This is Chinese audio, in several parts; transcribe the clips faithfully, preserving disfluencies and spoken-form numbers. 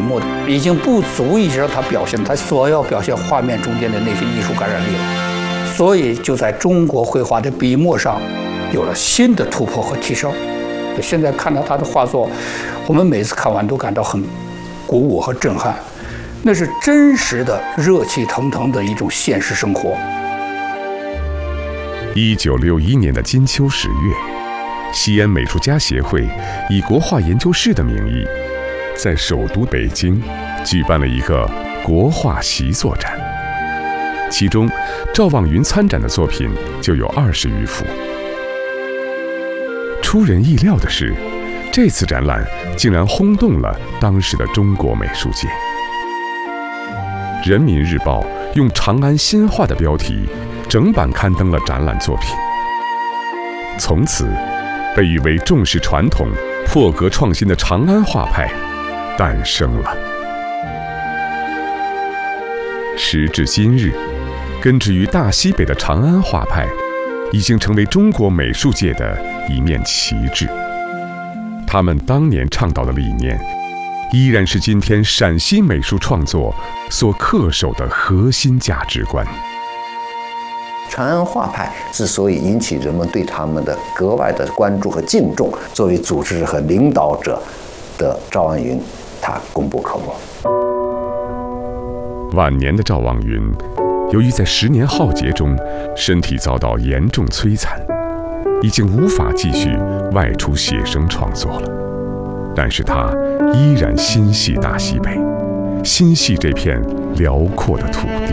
墨的，已经不足以让他表现他所要表现画面中间的那些艺术感染力了。所以就在中国绘画的笔墨上有了新的突破和提升。现在看到他的画作，我们每次看完都感到很鼓舞和震撼，那是真实的热气腾腾的一种现实生活。 一九六一年的金秋十月，西安美术家协会以国画研究室的名义，在首都北京举办了一个国画习作展，其中赵望云参展的作品就有二十余幅。出人意料的是，这次展览竟然轰动了当时的中国美术界。人民日报用长安新画的标题整版刊登了展览作品，从此被誉为重视传统、破格创新的长安画派诞生了。时至今日，根植于大西北的长安画派已经成为中国美术界的一面旗帜。他们当年倡导的理念，依然是今天陕西美术创作所恪守的核心价值观。 长安画派之所以引起人们对他们的格外的关注和敬重，作为组织和领导者的赵望云，他功不可没。 晚年的赵望云，由于在十年浩劫中身体遭到严重摧残，已经无法继续外出写生创作了。但是他依然心系大西北，心系这片辽阔的土地。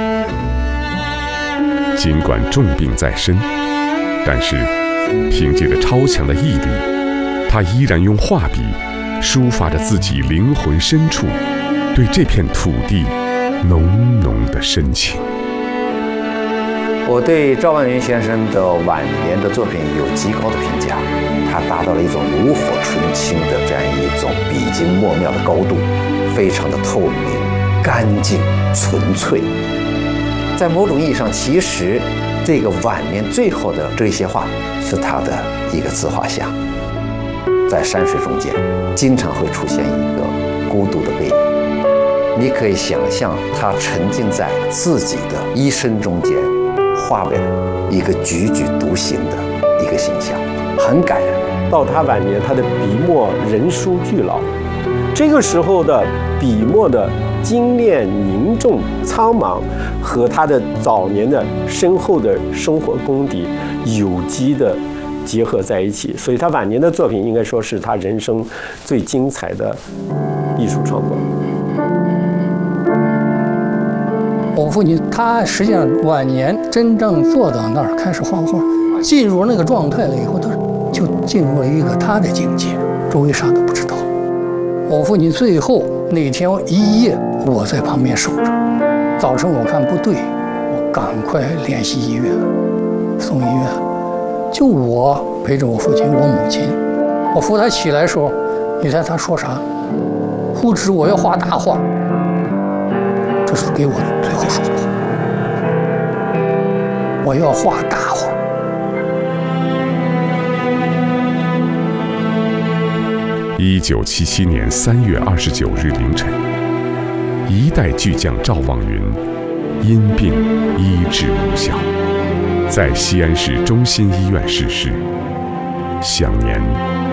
尽管重病在身，但是凭借着超强的毅力，他依然用画笔抒发着自己灵魂深处对这片土地浓浓的深情。 我对赵望云先生的晚年的作品有极高的评价，他达到了一种炉火纯青的这样一种笔精墨妙的高度，非常的透明、干净、纯粹。在某种意义上，其实这个晚年最后的这些画是他的一个自画像，在山水中间经常会出现一个孤独的背影。你可以想象他沉浸在自己的一生中间，画为了一个踽踽独行的一个形象，很感人。 到他晚年，他的笔墨人殊俱老，这个时候的笔墨的精炼、凝重、苍茫，和他的早年的深厚的生活功底有机的结合在一起，所以他晚年的作品应该说是他人生最精彩的艺术创作。 我父亲他实际上晚年真正坐到那儿开始画画，进入那个状态了以后，他就进入了一个他的境界，周围啥都不知道。我父亲最后那天一夜我在旁边守着，早晨我看不对，我赶快联系医院，送医院。就我陪着我父亲，我母亲，我扶他起来的时候，你猜他说啥？呼指我要画大画。这是给我最后说的话，我要画大画。 一九七七年三月二十九日凌晨，一代巨匠赵望云因病医治无效，在西安市中心医院逝世，享年